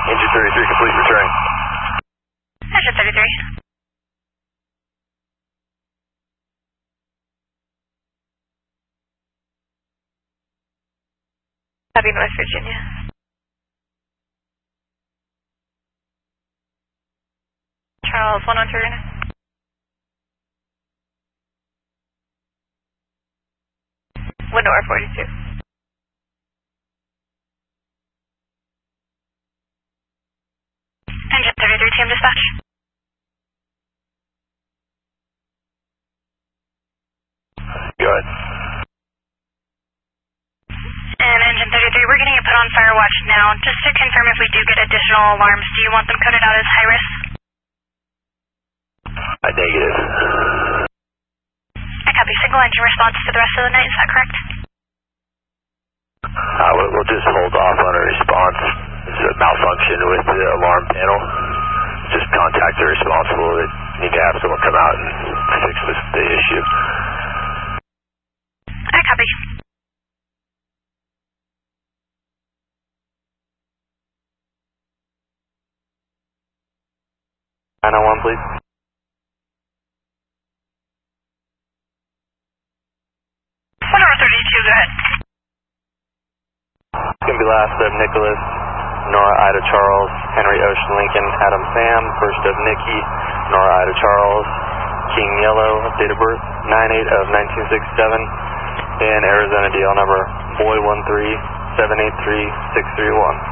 Engine 33 complete, returning. Engine 33. Copy, West Virginia. Charles, 113. Window R42. Engine 33, team dispatch. Go ahead. And Engine 33, we're getting it put on fire watch now. Just to confirm, if we do get additional alarms, do you want them coded out as high risk? Negative. I copy. Single engine response for the rest of the night, is that correct? We'll just hold off on a response. It's a malfunction with the alarm panel. Just contact the responsible. They need to have someone come out and fix the issue. I copy. (901), please. 132, go ahead. It's going to be last of Nicholas, Nora Ida Charles, Henry Ocean Lincoln, Adam Sam, first of Nikki, Nora Ida Charles, King Yellow, date of birth 9/8 of 1967, and Arizona DL number Boy 13783 631.